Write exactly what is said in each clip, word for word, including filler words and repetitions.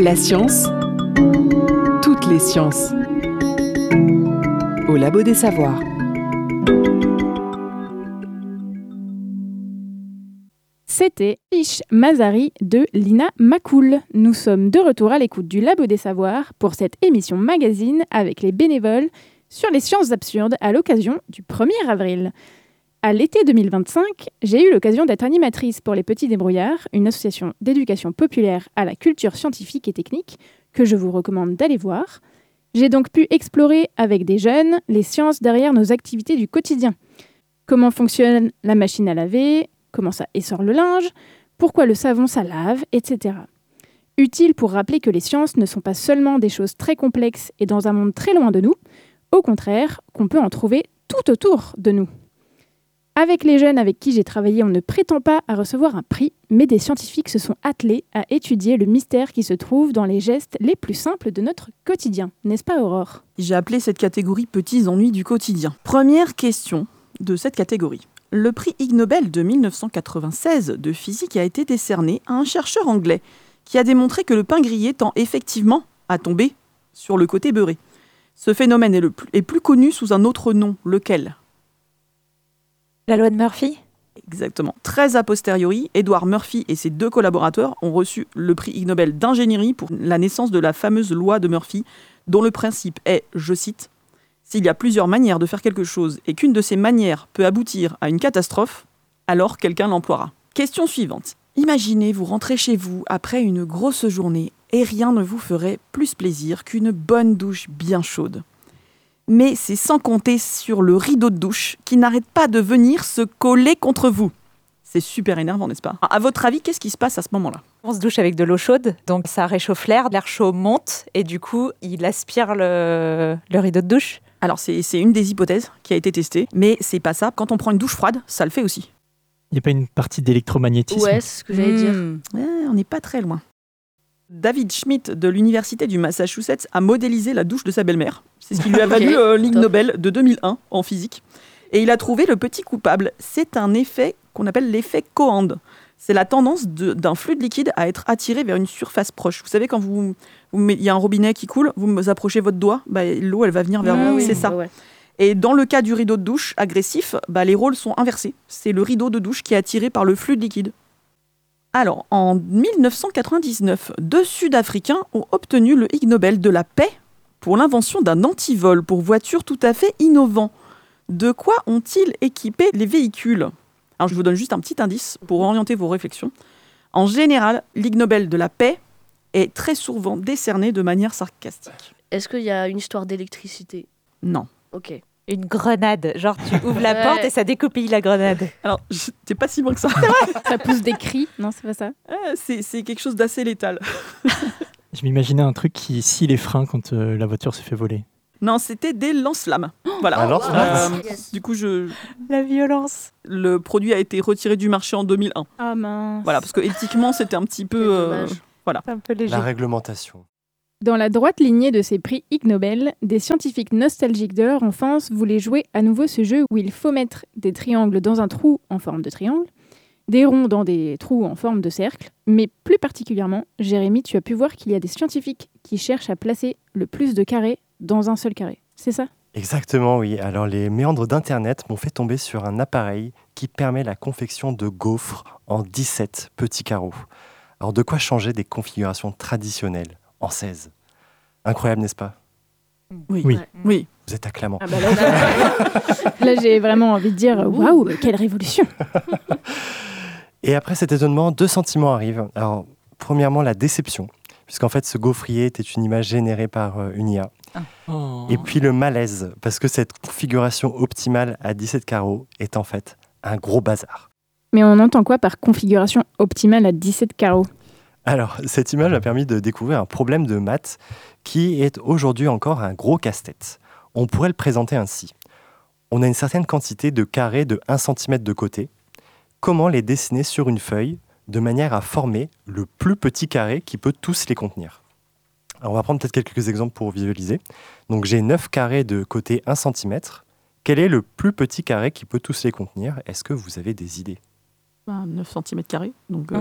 La science, toutes les sciences, au Labo des Savoirs. C'était Fiche Mazari de Lina Macoul. Nous sommes de retour à l'écoute du Labo des Savoirs pour cette émission magazine avec les bénévoles sur les sciences absurdes à l'occasion du premier avril. À l'été deux mille vingt-cinq, j'ai eu l'occasion d'être animatrice pour Les Petits Débrouillards, une association d'éducation populaire à la culture scientifique et technique que je vous recommande d'aller voir. J'ai donc pu explorer avec des jeunes les sciences derrière nos activités du quotidien. Comment fonctionne la machine à laver, comment ça essore le linge, pourquoi le savon ça lave, et cetera. Utile pour rappeler que les sciences ne sont pas seulement des choses très complexes et dans un monde très loin de nous, au contraire, qu'on peut en trouver tout autour de nous. Avec les jeunes avec qui j'ai travaillé, on ne prétend pas à recevoir un prix, mais des scientifiques se sont attelés à étudier le mystère qui se trouve dans les gestes les plus simples de notre quotidien. N'est-ce pas, Aurore ? J'ai appelé cette catégorie « Petits ennuis du quotidien ». Première question de cette catégorie. Le prix Ig Nobel de mille neuf cent quatre-vingt-seize de physique a été décerné à un chercheur anglais qui a démontré que le pain grillé tend effectivement à tomber sur le côté beurré. Ce phénomène est, le plus, est plus connu sous un autre nom, lequel ? La loi de Murphy ? Exactement. Très a posteriori, Edward Murphy et ses deux collaborateurs ont reçu le prix Ig Nobel d'ingénierie pour la naissance de la fameuse loi de Murphy, dont le principe est, je cite, « S'il y a plusieurs manières de faire quelque chose et qu'une de ces manières peut aboutir à une catastrophe, alors quelqu'un l'emploiera. » Question suivante. Imaginez, vous rentrez chez vous après une grosse journée et rien ne vous ferait plus plaisir qu'une bonne douche bien chaude. Mais c'est sans compter sur le rideau de douche qui n'arrête pas de venir se coller contre vous. C'est super énervant, n'est-ce pas ? À votre avis, qu'est-ce qui se passe à ce moment-là ? On se douche avec de l'eau chaude, donc ça réchauffe l'air, l'air chaud monte et du coup, il aspire le, le rideau de douche. Alors, c'est, c'est une des hypothèses qui a été testée, mais c'est pas ça. Quand on prend une douche froide, ça le fait aussi. Il n'y a pas une partie d'électromagnétisme ? Ouais, c'est ce que j'allais dire. Mmh. Ouais, on n'est pas très loin. David Schmidt de l'Université du Massachusetts a modélisé la douche de sa belle-mère. C'est ce qui lui a valu okay, euh, l'Ig Nobel de deux mille un en physique. Et il a trouvé le petit coupable. C'est un effet qu'on appelle l'effet Coanda. C'est la tendance de, d'un fluide liquide à être attiré vers une surface proche. Vous savez, quand vous, vous il y a un robinet qui coule, vous approchez votre doigt, bah, l'eau elle va venir vers ah, vous. oui, c'est ça. Ouais. Et dans le cas du rideau de douche agressif, bah, les rôles sont inversés. C'est le rideau de douche qui est attiré par le fluide liquide. Alors, en mille neuf cent quatre-vingt-dix-neuf, deux Sud-Africains ont obtenu le Ig Nobel de la paix pour l'invention d'un antivol pour voitures tout à fait innovant. De quoi ont-ils équipé les véhicules ? Alors, je vous donne juste un petit indice pour orienter vos réflexions. En général, l'Ig Nobel de la paix est très souvent décerné de manière sarcastique. Est-ce qu'il y a une histoire d'électricité ? Non. Ok. Une grenade, genre tu ouvres la porte et ça découpille la grenade. Alors, t'es pas si loin que ça. Ça pousse des cris, non, c'est pas ça. Ah, c'est, c'est quelque chose d'assez létal. Je m'imaginais un truc qui scie les freins quand euh, la voiture se fait voler. Non, c'était des lance-flammes. Voilà. Un lance-flamme. Euh, yes. Du coup, je... La violence. Le produit a été retiré du marché en deux mille un. Ah mince. Voilà, parce que éthiquement, c'était un petit peu... Euh, voilà. C'est un peu léger. La réglementation. Dans la droite lignée de ces prix Ig Nobel, des scientifiques nostalgiques de leur enfance voulaient jouer à nouveau ce jeu où il faut mettre des triangles dans un trou en forme de triangle, des ronds dans des trous en forme de cercle, mais plus particulièrement, Jérémy, tu as pu voir qu'il y a des scientifiques qui cherchent à placer le plus de carrés dans un seul carré. C'est ça ? Exactement, oui. Alors, les méandres d'Internet m'ont fait tomber sur un appareil qui permet la confection de gaufres en dix-sept petits carreaux. Alors, de quoi changer des configurations traditionnelles en seize. Incroyable, n'est-ce pas ? Oui. Oui. Ouais. Oui. Vous êtes acclamant. Ah bah là, là, là, j'ai vraiment envie de dire waouh, quelle révolution. Et après cet étonnement, deux sentiments arrivent. Alors, premièrement, la déception, puisqu'en fait, ce gaufrier était une image générée par euh, une I A. Ah. Oh. Et puis le malaise, parce que cette configuration optimale à dix-sept carreaux est en fait un gros bazar. Mais on entend quoi par configuration optimale à dix-sept carreaux ? Alors, cette image a permis de découvrir un problème de maths qui est aujourd'hui encore un gros casse-tête. On pourrait le présenter ainsi. On a une certaine quantité de carrés de un centimètre de côté. Comment les dessiner sur une feuille de manière à former le plus petit carré qui peut tous les contenir ? Alors, on va prendre peut-être quelques exemples pour visualiser. Donc, j'ai neuf carrés de côté un centimètre. Quel est le plus petit carré qui peut tous les contenir ? Est-ce que vous avez des idées ? Ben, neuf centimètres carrés, donc... Euh...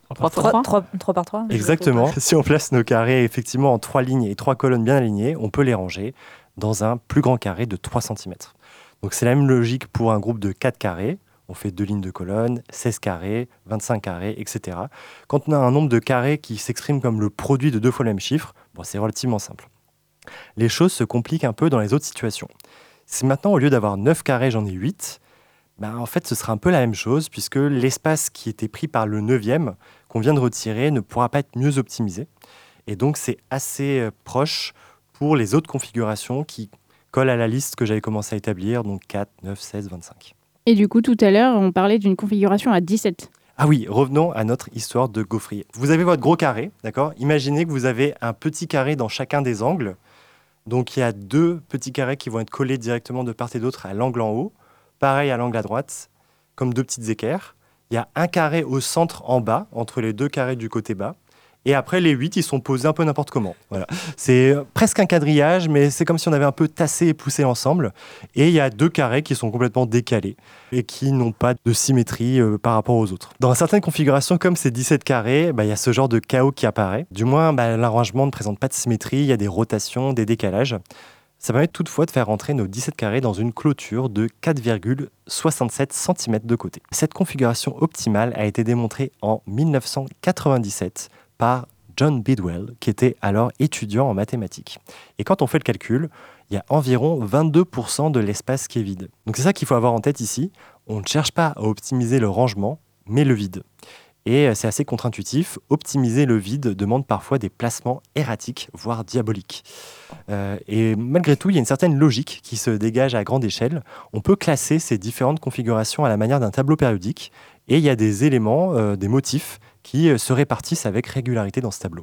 trois fois trois. trois par trois. Exactement. Si on place nos carrés effectivement en trois lignes et trois colonnes bien alignées, on peut les ranger dans un plus grand carré de trois centimètres. Donc c'est la même logique pour un groupe de quatre carrés. On fait deux lignes de colonnes, seize carrés, vingt-cinq carrés, et cetera. Quand on a un nombre de carrés qui s'exprime comme le produit de deux fois le même chiffre, bon, c'est relativement simple. Les choses se compliquent un peu dans les autres situations. Si maintenant, au lieu d'avoir neuf carrés, j'en ai huit, ben, en fait, ce sera un peu la même chose, puisque l'espace qui était pris par le neuvième, qu'on vient de retirer, ne pourra pas être mieux optimisé. Et donc, c'est assez euh, proche pour les autres configurations qui collent à la liste que j'avais commencé à établir, donc quatre, neuf, seize, vingt-cinq. Et du coup, tout à l'heure, on parlait d'une configuration à dix-sept. Ah oui, revenons à notre histoire de gaufrier. Vous avez votre gros carré, d'accord ? Imaginez que vous avez un petit carré dans chacun des angles. Donc, il y a deux petits carrés qui vont être collés directement de part et d'autre à l'angle en haut. Pareil à l'angle à droite, comme deux petites équerres. Il y a un carré au centre en bas, entre les deux carrés du côté bas. Et après, les huit, ils sont posés un peu n'importe comment. Voilà. C'est presque un quadrillage, mais c'est comme si on avait un peu tassé et poussé ensemble. Et il y a deux carrés qui sont complètement décalés et qui n'ont pas de symétrie euh, par rapport aux autres. Dans certaines configurations, comme ces dix-sept carrés, bah, il y a ce genre de chaos qui apparaît. Du moins, bah, l'arrangement ne présente pas de symétrie, il y a des rotations, des décalages. Ça permet toutefois de faire rentrer nos dix-sept carrés dans une clôture de quatre virgule soixante-sept centimètres de côté. Cette configuration optimale a été démontrée en dix-neuf cent quatre-vingt-dix-sept par John Bidwell, qui était alors étudiant en mathématiques. Et quand on fait le calcul, il y a environ vingt-deux pour cent de l'espace qui est vide. Donc c'est ça qu'il faut avoir en tête ici. On ne cherche pas à optimiser le rangement, mais le vide. Et c'est assez contre-intuitif. Optimiser le vide demande parfois des placements erratiques, voire diaboliques. Euh, et malgré tout, il y a une certaine logique qui se dégage à grande échelle. On peut classer ces différentes configurations à la manière d'un tableau périodique. Et il y a des éléments, euh, des motifs qui euh, se répartissent avec régularité dans ce tableau.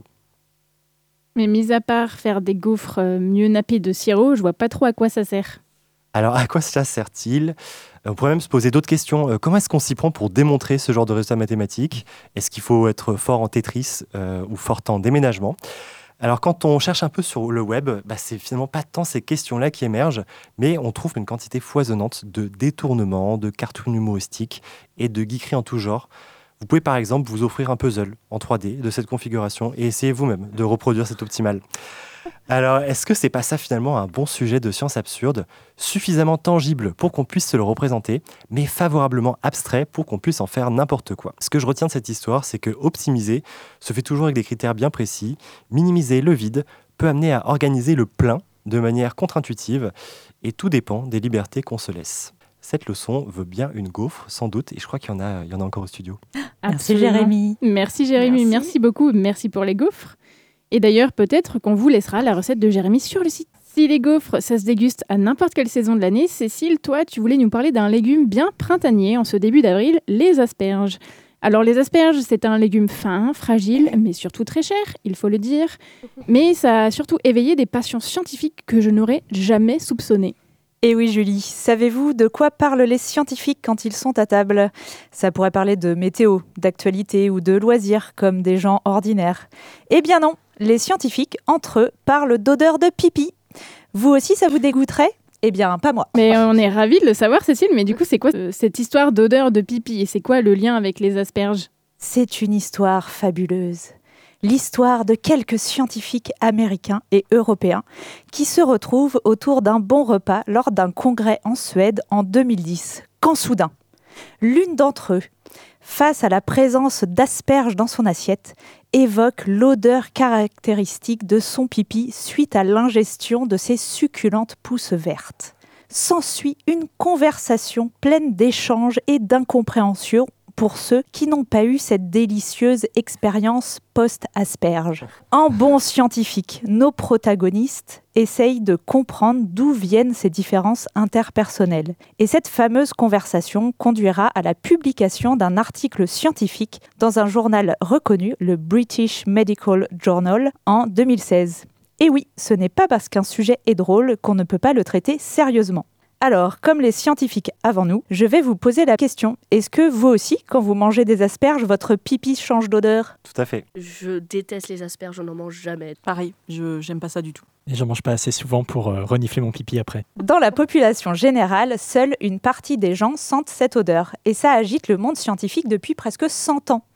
Mais mis à part faire des gaufres euh, mieux nappés de sirop, je vois pas trop à quoi ça sert. Alors, à quoi ça sert-il ? On pourrait même se poser d'autres questions. Euh, comment est-ce qu'on s'y prend pour démontrer ce genre de résultats mathématiques ? Est-ce qu'il faut être fort en Tetris euh, ou fort en déménagement ? Alors, quand on cherche un peu sur le web, bah, c'est finalement pas tant ces questions-là qui émergent, mais on trouve une quantité foisonnante de détournements, de cartoons humoristiques et de geekeries en tout genre. Vous pouvez par exemple vous offrir un puzzle en trois D de cette configuration et essayer vous-même de reproduire cet optimal. Alors, est-ce que c'est pas ça finalement un bon sujet de science absurde, suffisamment tangible pour qu'on puisse se le représenter, mais favorablement abstrait pour qu'on puisse en faire n'importe quoi ? Ce que je retiens de cette histoire, c'est que optimiser se fait toujours avec des critères bien précis. Minimiser le vide peut amener à organiser le plein de manière contre-intuitive, et tout dépend des libertés qu'on se laisse. Cette leçon veut bien une gaufre, sans doute, et je crois qu'il y en a, il y en a encore au studio. Merci Absolument. Jérémy. Merci Jérémy, merci. merci beaucoup, merci pour les gaufres. Et d'ailleurs, peut-être qu'on vous laissera la recette de Jérémy sur le site. Si les gaufres, ça se déguste à n'importe quelle saison de l'année, Cécile, toi, tu voulais nous parler d'un légume bien printanier en ce début d'avril, les asperges. Alors les asperges, c'est un légume fin, fragile, mais surtout très cher, il faut le dire. Mais ça a surtout éveillé des passions scientifiques que je n'aurais jamais soupçonnées. Et oui Julie, savez-vous de quoi parlent les scientifiques quand ils sont à table ? Ça pourrait parler de météo, d'actualité ou de loisirs, comme des gens ordinaires. Eh bien non, les scientifiques, entre eux, parlent d'odeur de pipi. Vous aussi, ça vous dégoûterait ? Eh bien, pas moi. Mais on est ravis de le savoir, Cécile, mais du coup, c'est quoi euh, cette histoire d'odeur de pipi ? Et c'est quoi le lien avec les asperges ? C'est une histoire fabuleuse. L'histoire de quelques scientifiques américains et européens qui se retrouvent autour d'un bon repas lors d'un congrès en Suède en deux mille dix. Quand soudain, l'une d'entre eux, face à la présence d'asperges dans son assiette, évoque l'odeur caractéristique de son pipi suite à l'ingestion de ces succulentes pousses vertes. S'ensuit une conversation pleine d'échanges et d'incompréhension pour ceux qui n'ont pas eu cette délicieuse expérience post-asperge. En bon scientifique, nos protagonistes essayent de comprendre d'où viennent ces différences interpersonnelles. Et cette fameuse conversation conduira à la publication d'un article scientifique dans un journal reconnu, le British Medical Journal, en deux mille seize. Et oui, ce n'est pas parce qu'un sujet est drôle qu'on ne peut pas le traiter sérieusement. Alors, comme les scientifiques avant nous, je vais vous poser la question. Est-ce que vous aussi, quand vous mangez des asperges, votre pipi change d'odeur ? Tout à fait. Je déteste les asperges, je n'en mange jamais. Pareil, je j'aime pas ça du tout. Et j'en mange pas assez souvent pour euh, renifler mon pipi après. Dans la population générale, seule une partie des gens sentent cette odeur. Et ça agite le monde scientifique depuis presque cent ans.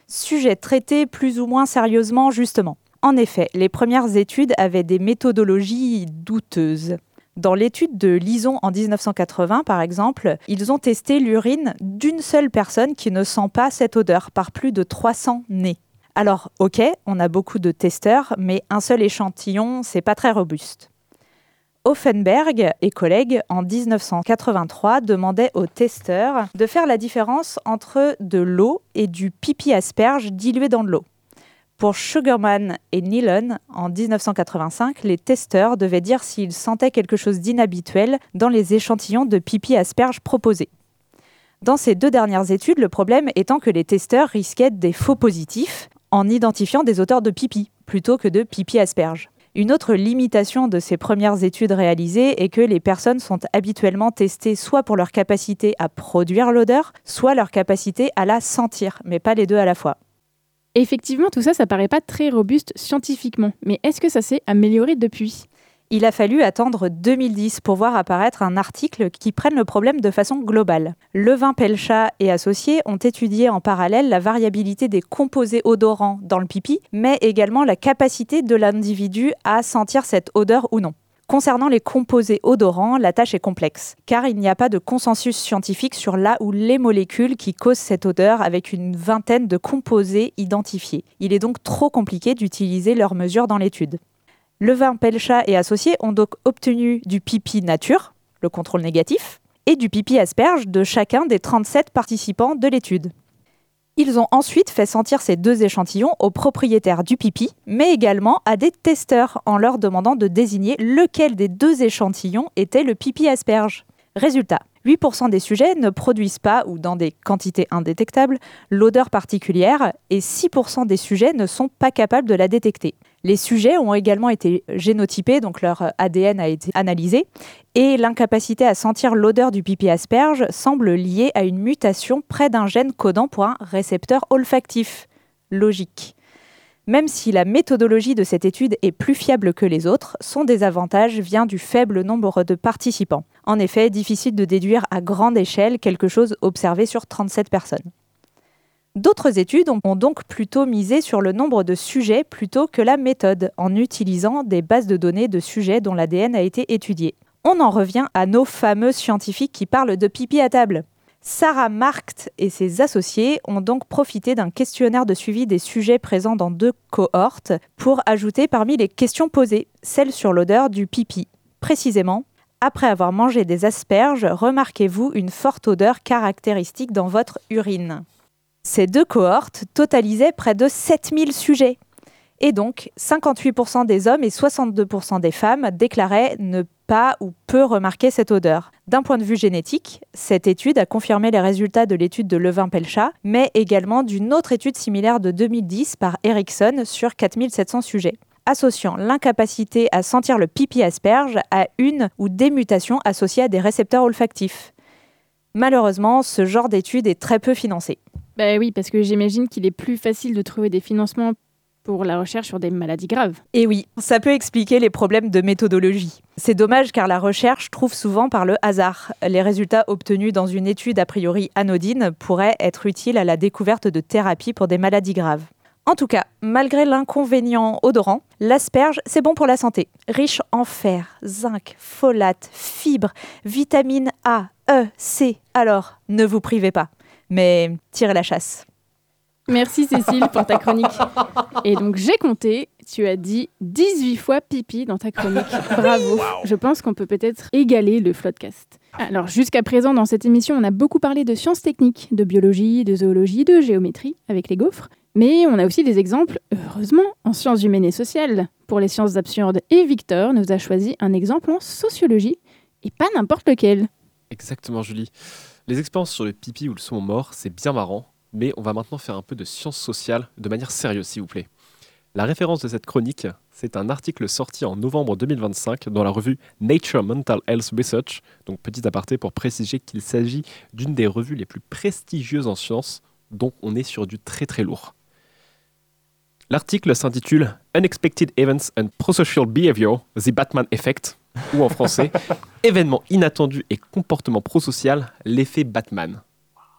Sujet traité plus ou moins sérieusement justement. En effet, les premières études avaient des méthodologies douteuses. Dans l'étude de Lison en dix-neuf cent quatre-vingts, par exemple, ils ont testé l'urine d'une seule personne qui ne sent pas cette odeur par plus de trois cents nez. Alors, ok, on a beaucoup de testeurs, mais un seul échantillon, c'est pas très robuste. Offenberg et collègues, en dix-neuf cent quatre-vingt-trois, demandaient aux testeurs de faire la différence entre de l'eau et du pipi asperge dilué dans de l'eau. Pour Sugarman et Nealon, en dix-neuf cent quatre-vingt-cinq, les testeurs devaient dire s'ils sentaient quelque chose d'inhabituel dans les échantillons de pipi asperge proposés. Dans ces deux dernières études, le problème étant que les testeurs risquaient des faux positifs en identifiant des odeurs de pipi plutôt que de pipi asperge. Une autre limitation de ces premières études réalisées est que les personnes sont habituellement testées soit pour leur capacité à produire l'odeur, soit leur capacité à la sentir, mais pas les deux à la fois. Effectivement, tout ça, ça paraît pas très robuste scientifiquement, mais est-ce que ça s'est amélioré depuis ? Il a fallu attendre deux mille dix pour voir apparaître un article qui prenne le problème de façon globale. Levin-Pelchat et associés ont étudié en parallèle la variabilité des composés odorants dans le pipi, mais également la capacité de l'individu à sentir cette odeur ou non. Concernant les composés odorants, la tâche est complexe, car il n'y a pas de consensus scientifique sur là où les molécules qui causent cette odeur avec une vingtaine de composés identifiés. Il est donc trop compliqué d'utiliser leurs mesures dans l'étude. Levin-Pelchat et associés ont donc obtenu du pipi nature, le contrôle négatif, et du pipi asperge de chacun des trente-sept participants de l'étude. Ils ont ensuite fait sentir ces deux échantillons aux propriétaires du pipi, mais également à des testeurs en leur demandant de désigner lequel des deux échantillons était le pipi asperge. Résultat, huit pour cent des sujets ne produisent pas, ou dans des quantités indétectables, l'odeur particulière, et six pour cent des sujets ne sont pas capables de la détecter. Les sujets ont également été génotypés, donc leur A D N a été analysé, et l'incapacité à sentir l'odeur du pipi asperge semble liée à une mutation près d'un gène codant pour un récepteur olfactif. Logique. Même si la méthodologie de cette étude est plus fiable que les autres, son désavantage vient du faible nombre de participants. En effet, difficile de déduire à grande échelle quelque chose observé sur trente-sept personnes. D'autres études ont donc plutôt misé sur le nombre de sujets plutôt que la méthode, en utilisant des bases de données de sujets dont l'A D N a été étudié. On en revient à nos fameux scientifiques qui parlent de pipi à table. Sarah Markt et ses associés ont donc profité d'un questionnaire de suivi des sujets présents dans deux cohortes pour ajouter parmi les questions posées, celle sur l'odeur du pipi. Précisément, après avoir mangé des asperges, remarquez-vous une forte odeur caractéristique dans votre urine ? Ces deux cohortes totalisaient près de sept mille sujets. Et donc, cinquante-huit pour cent des hommes et soixante-deux pour cent des femmes déclaraient ne pas ou peu remarquer cette odeur. D'un point de vue génétique, cette étude a confirmé les résultats de l'étude de Levin-Pelchat, mais également d'une autre étude similaire de deux mille dix par Erickson sur quatre mille sept cents sujets, associant l'incapacité à sentir le pipi asperge à une ou des mutations associées à des récepteurs olfactifs. Malheureusement, ce genre d'étude est très peu financé. Bah oui, parce que j'imagine qu'il est plus facile de trouver des financements pour la recherche sur des maladies graves. Et oui, ça peut expliquer les problèmes de méthodologie. C'est dommage car la recherche trouve souvent par le hasard. Les résultats obtenus dans une étude a priori anodine pourraient être utiles à la découverte de thérapies pour des maladies graves. En tout cas, malgré l'inconvénient odorant, l'asperge, c'est bon pour la santé. Riche en fer, zinc, folate, fibres, vitamines A, E, C. Alors, ne vous privez pas. Mais tirez la chasse. Merci Cécile pour ta chronique. Et donc j'ai compté, tu as dit dix-huit fois pipi dans ta chronique. Bravo. Wow. Je pense qu'on peut peut-être égaler le Floodcast. Alors jusqu'à présent dans cette émission, on a beaucoup parlé de sciences techniques, de biologie, de zoologie, de géométrie avec les gaufres. Mais on a aussi des exemples, heureusement, en sciences humaines et sociales. Pour les sciences absurdes, et Victor nous a choisi un exemple en sociologie, et pas n'importe lequel. Exactement Julie. Les expériences sur le pipi ou le saumon mort, c'est bien marrant, mais on va maintenant faire un peu de sciences sociales de manière sérieuse, s'il vous plaît. La référence de cette chronique, c'est un article sorti en novembre deux mille vingt-cinq dans la revue Nature Mental Health Research, donc petit aparté pour préciser qu'il s'agit d'une des revues les plus prestigieuses en sciences, donc on est sur du très très lourd. L'article s'intitule « Unexpected Events and Prosocial Behavior, the Batman Effect » ou en français « Événements inattendus et comportement prosocial, l'effet Batman ».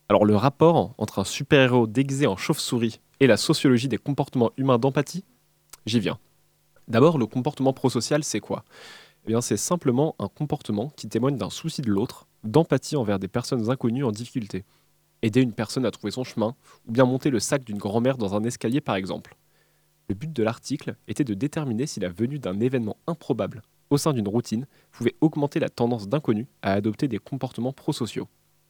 Alors le rapport entre un super-héros déguisé en chauve-souris et la sociologie des comportements humains d'empathie, j'y viens. D'abord, le comportement prosocial, c'est quoi ? Eh bien, c'est simplement un comportement qui témoigne d'un souci de l'autre, d'empathie envers des personnes inconnues en difficulté. Aider une personne à trouver son chemin, ou bien monter le sac d'une grand-mère dans un escalier par exemple. Le but de l'article était de déterminer si la venue d'un événement improbable au sein d'une routine pouvait augmenter la tendance d'inconnus à adopter des comportements prosociaux.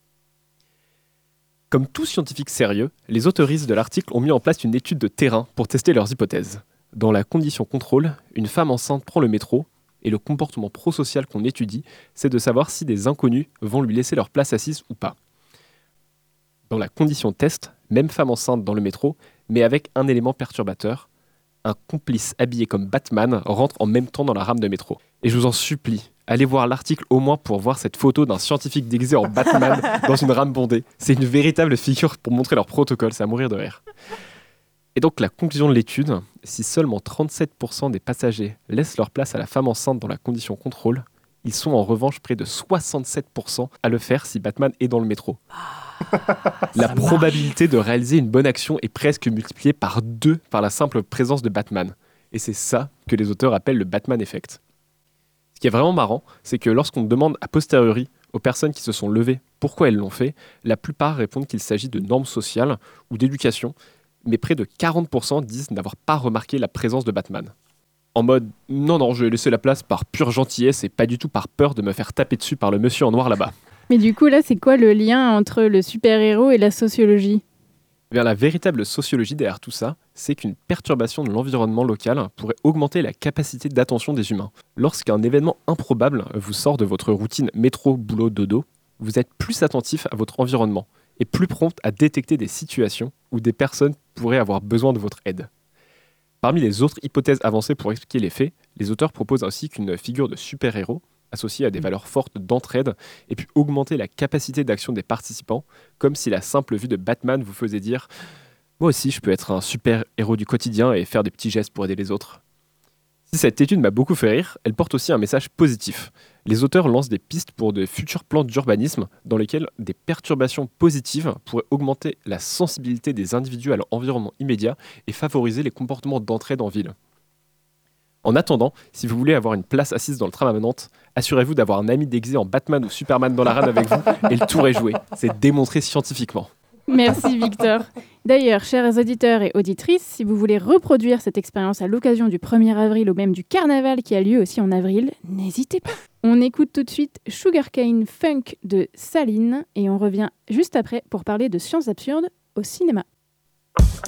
Comme tout scientifique sérieux, les autoristes de l'article ont mis en place une étude de terrain pour tester leurs hypothèses. Dans la condition contrôle, une femme enceinte prend le métro, et le comportement prosocial qu'on étudie, c'est de savoir si des inconnus vont lui laisser leur place assise ou pas. Dans la condition test, même femme enceinte dans le métro, mais avec un élément perturbateur, un complice habillé comme Batman rentre en même temps dans la rame de métro. Et je vous en supplie, allez voir l'article au moins pour voir cette photo d'un scientifique déguisé en Batman dans une rame bondée. C'est une véritable figure pour montrer leur protocole, c'est à mourir de rire. Et donc la conclusion de l'étude, si seulement trente-sept pour cent des passagers laissent leur place à la femme enceinte dans la condition contrôle, ils sont en revanche près de soixante-sept pour cent à le faire si Batman est dans le métro. La probabilité de réaliser une bonne action est presque multipliée par deux par la simple présence de Batman. Et c'est ça que les auteurs appellent le Batman Effect. Ce qui est vraiment marrant, c'est que lorsqu'on demande a posteriori aux personnes qui se sont levées pourquoi elles l'ont fait, la plupart répondent qu'il s'agit de normes sociales ou d'éducation, mais près de quarante pour cent disent n'avoir pas remarqué la présence de Batman. En mode « non, non, je vais laisser la place par pure gentillesse et pas du tout par peur de me faire taper dessus par le monsieur en noir là-bas ». Mais du coup, là, c'est quoi le lien entre le super-héros et la sociologie ? Eh bien, la véritable sociologie derrière tout ça, c'est qu'une perturbation de l'environnement local pourrait augmenter la capacité d'attention des humains. Lorsqu'un événement improbable vous sort de votre routine métro, boulot, dodo, vous êtes plus attentif à votre environnement et plus prompt à détecter des situations où des personnes pourraient avoir besoin de votre aide. Parmi les autres hypothèses avancées pour expliquer les faits, les auteurs proposent aussi qu'une figure de super-héros, associée à des valeurs fortes d'entraide, ait pu augmenter la capacité d'action des participants, comme si la simple vue de Batman vous faisait dire « Moi aussi, je peux être un super-héros du quotidien et faire des petits gestes pour aider les autres ». Si cette étude m'a beaucoup fait rire, elle porte aussi un message positif. Les auteurs lancent des pistes pour de futurs plans d'urbanisme dans lesquels des perturbations positives pourraient augmenter la sensibilité des individus à leur environnement immédiat et favoriser les comportements d'entraide en ville. En attendant, si vous voulez avoir une place assise dans le tram à Nantes, assurez-vous d'avoir un ami déguisé en Batman ou Superman dans la rame avec vous et le tour est joué. C'est démontré scientifiquement. Merci Victor. D'ailleurs, chers auditeurs et auditrices, si vous voulez reproduire cette expérience à l'occasion du premier avril ou même du carnaval qui a lieu aussi en avril, n'hésitez pas. On écoute tout de suite Sugarcane Funk de Saline et on revient juste après pour parler de sciences absurdes au cinéma.